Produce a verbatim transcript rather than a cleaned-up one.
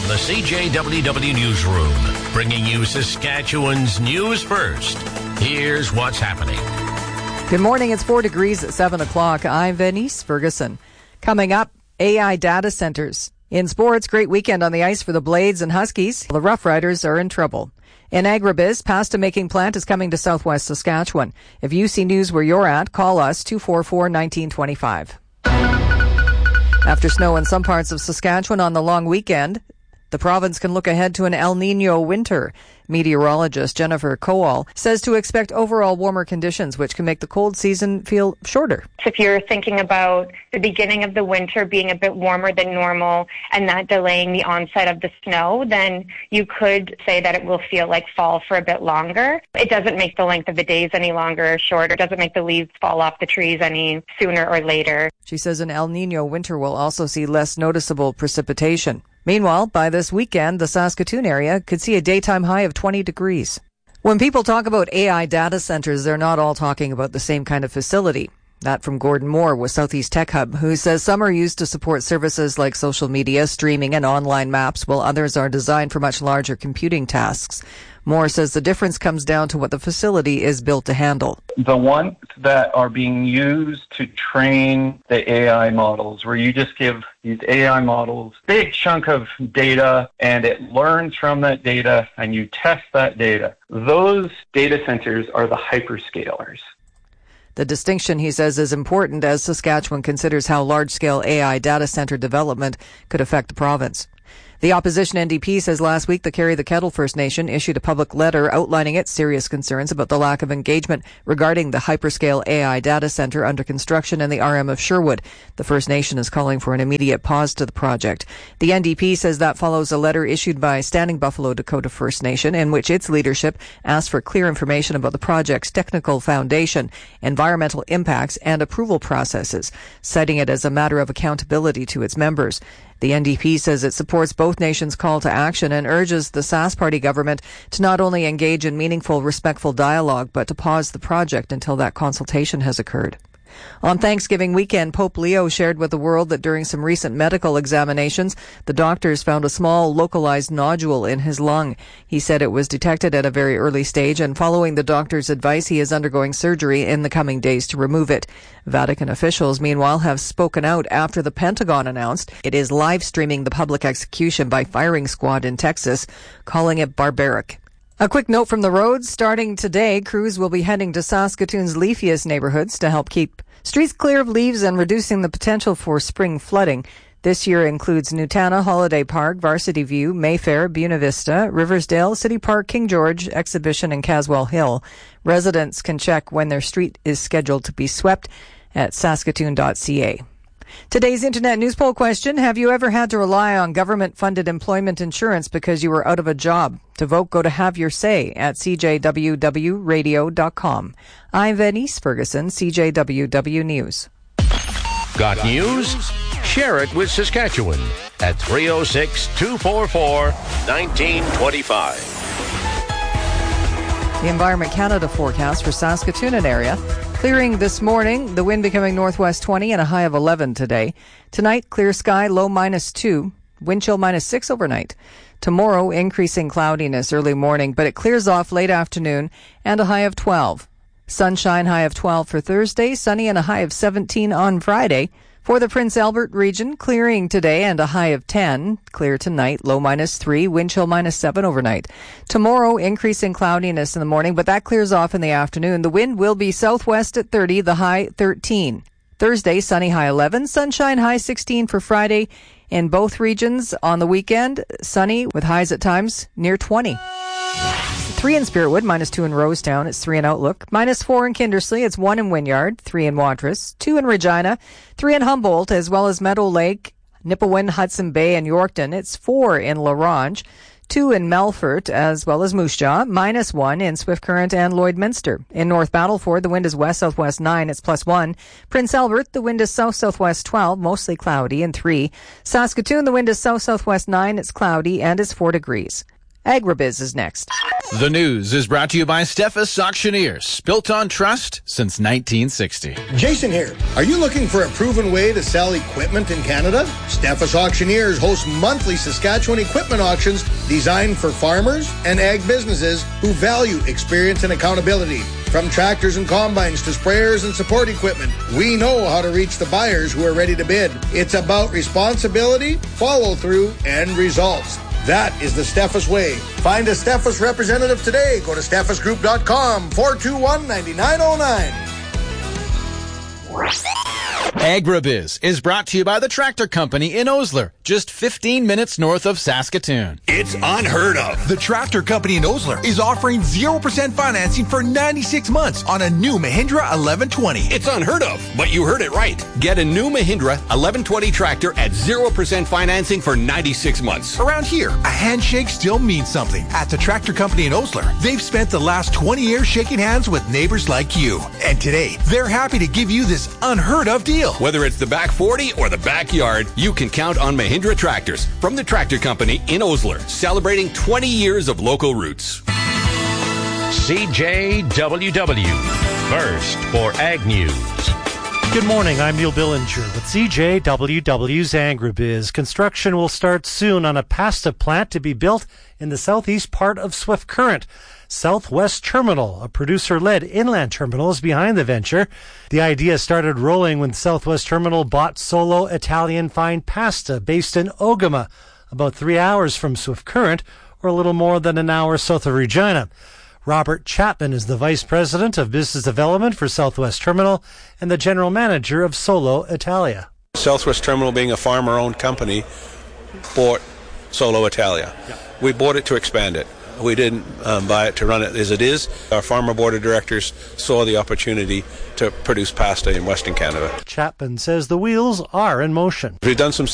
the C J W W Newsroom, bringing you Saskatchewan's news first. Here's what's happening. Good morning. It's four degrees at seven o'clock. I'm Venice Ferguson. Coming up, A I data centers. In sports, great weekend on the ice for the Blades and Huskies. The Rough Riders are in trouble. In agribiz, pasta-making plant is coming to southwest Saskatchewan. If you see news where you're at, call us two four four, one nine two five. After snow in some parts of Saskatchewan on the long weekend, the province can look ahead to an El Nino winter. Meteorologist Jennifer Kowal says to expect overall warmer conditions, which can make the cold season feel shorter. If you're thinking about the beginning of the winter being a bit warmer than normal and that delaying the onset of the snow, then you could say that it will feel like fall for a bit longer. It doesn't make the length of the days any longer or shorter. It doesn't make the leaves fall off the trees any sooner or later. She says an El Nino winter will also see less noticeable precipitation. Meanwhile, by this weekend, the Saskatoon area could see a daytime high of twenty degrees. When people talk about A I data centers, they're not all talking about the same kind of facility. That from Gordon Moore with Southeast Tech Hub, who says some are used to support services like social media, streaming, and online maps, while others are designed for much larger computing tasks. Moore says the difference comes down to what the facility is built to handle. The ones that are being used to train the A I models, where you just give these A I models a big chunk of data and it learns from that data and you test that data. Those data centers are the hyperscalers. The distinction, he says, is important as Saskatchewan considers how large-scale A I data center development could affect the province. The opposition N D P says last week the Carry the Kettle First Nation issued a public letter outlining its serious concerns about the lack of engagement regarding the hyperscale A I data center under construction in the R M of Sherwood. The First Nation is calling for an immediate pause to the project. The N D P says that follows a letter issued by Standing Buffalo Dakota First Nation in which its leadership asked for clear information about the project's technical foundation, environmental impacts, and approval processes, citing it as a matter of accountability to its members. The N D P says it supports both nations' call to action and urges the Sask Party government to not only engage in meaningful, respectful dialogue, but to pause the project until that consultation has occurred. On Thanksgiving weekend, Pope Leo shared with the world that during some recent medical examinations, the doctors found a small localized nodule in his lung. He said it was detected at a very early stage, and following the doctor's advice, he is undergoing surgery in the coming days to remove it. Vatican officials, meanwhile, have spoken out after the Pentagon announced it is live streaming the public execution by firing squad in Texas, calling it barbaric. A quick note from the roads. Starting today, crews will be heading to Saskatoon's leafiest neighborhoods to help keep streets clear of leaves and reducing the potential for spring flooding. This year includes Nutana, Holiday Park, Varsity View, Mayfair, Buena Vista, Riversdale, City Park, King George, Exhibition, and Caswell Hill. Residents can check when their street is scheduled to be swept at saskatoon dot c a. Today's Internet News Poll question, have you ever had to rely on government-funded employment insurance because you were out of a job? To vote, go to Have Your Say at c j w w radio dot com. I'm Venice Ferguson, C J W W News. Got news? Share it with Saskatchewan at three oh six, two four four, one nine two five. The Environment Canada forecast for Saskatoon and area. Clearing this morning, the wind becoming northwest twenty and a high of eleven today. Tonight, clear sky, low minus two, wind chill minus six overnight. Tomorrow, increasing cloudiness early morning, but it clears off late afternoon and a high of twelve. Sunshine, high of twelve for Thursday, sunny and a high of seventeen on Friday. For the Prince Albert region, clearing today and a high of ten. Clear tonight, low minus three, wind chill minus seven overnight. Tomorrow, increasing cloudiness in the morning, but that clears off in the afternoon. The wind will be southwest at thirty, the high thirteen. Thursday, sunny, high eleven. Sunshine, high sixteen for Friday. In both regions on the weekend, sunny with highs at times near twenty. Three in Spiritwood, minus two in Rosetown, it's three in Outlook, minus four in Kindersley, it's one in Wynyard, three in Watrous, two in Regina, three in Humboldt, as well as Meadow Lake, Nipawin, Hudson Bay, and Yorkton. It's four in La Ronge, two in Melfort, as well as Moose Jaw, minus one in Swift Current and Lloydminster. In North Battleford, the wind is west-southwest nine, it's plus one. Prince Albert, the wind is south-southwest twelve, mostly cloudy, and three. Saskatoon, the wind is south-southwest nine, it's cloudy, and it's four degrees. Agribiz is next. The news is brought to you by Steffes Auctioneers, built on trust since nineteen sixty. Jason here. Are you looking for a proven way to sell equipment in Canada? Steffes Auctioneers hosts monthly Saskatchewan equipment auctions designed for farmers and ag businesses who value experience and accountability. From tractors and combines to sprayers and support equipment, we know how to reach the buyers who are ready to bid. It's about responsibility, follow-through, and results. That is the Steffes way. Find a Steffes representative today. Go to steffes group dot com, four two one, nine nine zero nine. Agribiz is brought to you by the Tractor Company in Osler, just fifteen minutes north of Saskatoon. It's unheard of. The Tractor Company in Osler is offering zero percent financing for ninety-six months on a new Mahindra eleven twenty. It's unheard of, but you heard it right. Get a new Mahindra eleven twenty tractor at zero percent financing for ninety-six months. Around here, a handshake still means something. At the Tractor Company in Osler, they've spent the last twenty years shaking hands with neighbors like you. And today, they're happy to give you this unheard of deal. Whether it's the back forty or the backyard, you can count on Mahindra tractors from the Tractor Company in Osler, celebrating twenty years of local roots. C J W W, first for Ag News. Good morning, I'm Neil Billinger with C J W W's Agribiz. Construction will start soon on a pasta plant to be built in the southeast part of Swift Current. Southwest Terminal, a producer-led inland terminal, is behind the venture. The idea started rolling when Southwest Terminal bought Solo Italian Fine Pasta based in Ogama, about three hours from Swift Current, or a little more than an hour south of Regina. Robert Chapman is the Vice President of Business Development for Southwest Terminal and the General Manager of Solo Italia. Southwest Terminal, being a farmer-owned company, bought Solo Italia. Yeah. We bought it to expand it. We didn't um, buy it to run it as it is. Our farmer board of directors saw the opportunity to produce pasta in Western Canada. Chapman says the wheels are in motion. We've done some